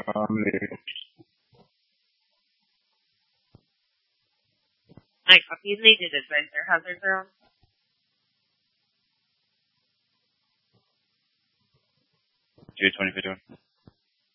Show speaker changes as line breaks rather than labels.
My copies they did advise their hazards around.
J2051.